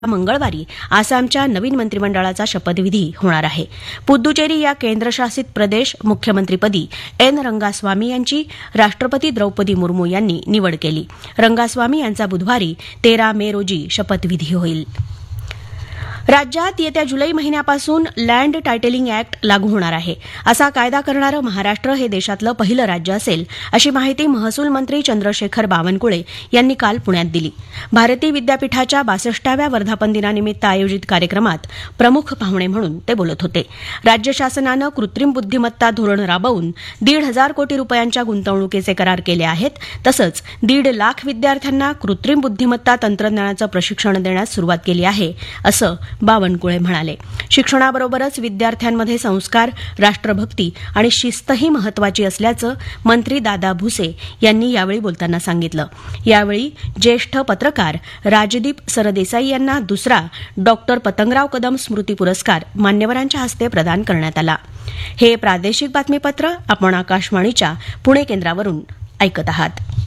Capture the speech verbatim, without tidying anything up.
मंगळवारी आसामच्या नवीन मंत्रिमंडळाचा शपथविधी होणार आहे. पुद्दुचेरी या केंद्रशासित प्रदेश मुख्यमंत्रीपदी एन रंगास्वामी यांची राष्ट्रपती द्रौपदी मुर्मू यांनी निवड केली. रंगास्वामी यांचा बुधवारी तेरा मे रोजी शपथविधी होईल. राज्यात येत्या जुलै महिन्यापासून लँड टायटलिंग अॅक्ट लागू होणार आहे. असा कायदा करणारं महाराष्ट्र हे देशातलं पहिलं राज्य असेल, अशी माहिती महसूल मंत्री चंद्रशेखर बावनकुळे यांनी काल पुण्यात दिली. भारती विद्यापीठाच्या बासष्टाव्या वर्धापन दिनानिमित्त आयोजित कार्यक्रमात प्रमुख पाहुणे म्हणून ते बोलत होते. राज्य शासनानं कृत्रिम बुद्धिमत्ता धोरण राबवून दीड हजार कोटी रुपयांच्या गुंतवणुकीचे करार केले आहेत. तसंच दीड लाख विद्यार्थ्यांना कृत्रिम बुद्धिमत्ता तंत्रज्ञानाचं प्रशिक्षण देण्यास सुरुवात केली आहे, असं बावनकुळे म्हणाले. शिक्षणाबरोबरच विद्यार्थ्यांमध्ये संस्कार, राष्ट्रभक्ती आणि शिस्तही महत्वाची असल्याचं मंत्री दादा भुसे यांनी यावेळी बोलताना सांगितलं. यावेळी ज्येष्ठ पत्रकार राजदीप सरदेसाई यांना दुसरा डॉक्टर पतंगराव कदम स्मृती पुरस्कार मान्यवरांच्या हस्ते प्रदान करण्यात आला. हे प्रादेशिक बातमीपत्र आपण आकाशवाणीच्या पुणे केंद्रावरून ऐकत आहात.